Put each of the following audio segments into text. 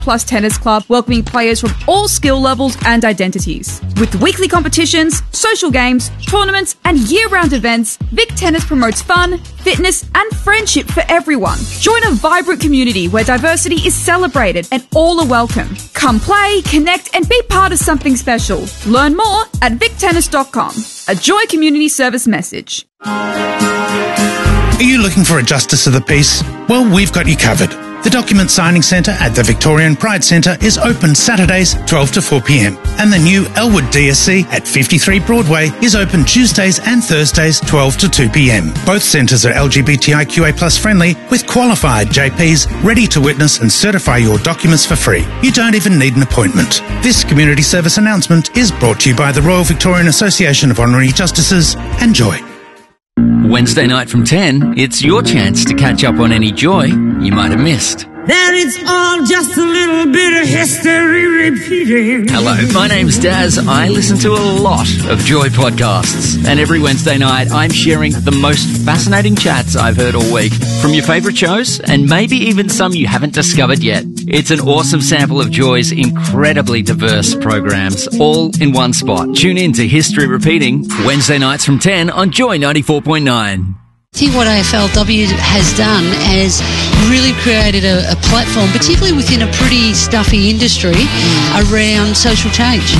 Plus Tennis Club, welcoming players from all skill levels and identities. With weekly competitions, social games, tournaments, and year-round events, Vic Tennis promotes fun, fitness, and friendship for everyone. Join a vibrant community where diversity is celebrated and all are welcome. Come play, connect, and be part of something special. Learn more at victennis.com. A Joy Community Service message. Are you looking for a Justice of the Peace? Well, we've got you covered. The Document Signing Centre at the Victorian Pride Centre is open Saturdays 12 to 4 p.m. and the new Elwood DSC at 53 Broadway is open Tuesdays and Thursdays 12 to 2 p.m. Both centres are LGBTIQA+ friendly with qualified JPs ready to witness and certify your documents for free. You don't even need an appointment. This community service announcement is brought to you by the Royal Victorian Association of Honorary Justices and Joy. Wednesday night from 10, it's your chance to catch up on any Joy you might have missed. That it's all just a little bit of history repeating. Hello, my name's Daz. I listen to a lot of Joy podcasts. And every Wednesday night, I'm sharing the most fascinating chats I've heard all week. From your favourite shows, and maybe even some you haven't discovered yet. It's an awesome sample of Joy's incredibly diverse programs, all in one spot. Tune in to History Repeating, Wednesday nights from 10 on Joy 94.9. I think what AFLW has done is really created a platform, particularly within a pretty stuffy industry, around social change.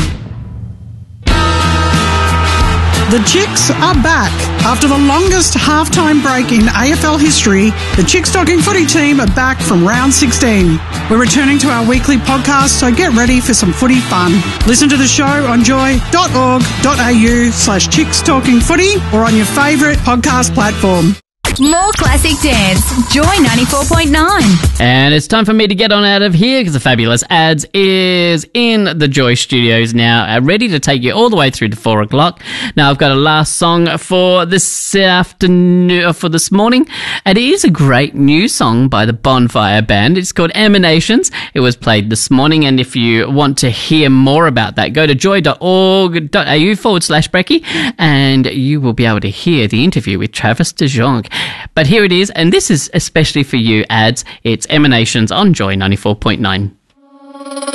The Chicks are back. After the longest halftime break in AFL history, the Chicks Talking Footy team are back from round 16. We're returning to our weekly podcast, so get ready for some footy fun. Listen to the show on joy.org.au/Chicks Talking Footy or on your favourite podcast platform. More classic dance. Joy 94.9. And it's time for me to get on out of here because the Fabulous Ads is in the Joy Studios now, ready to take you all the way through to 4 o'clock. Now, I've got a last song for this afternoon, for this morning, and it is a great new song by the Bonfire Band. It's called Emanations. It was played this morning, and if you want to hear more about that, go to joy.org.au/Brecky, and you will be able to hear the interview with Travis DeJonge. But here it is, and this is especially for you, Ads. It's Emanations on Joy 94.9.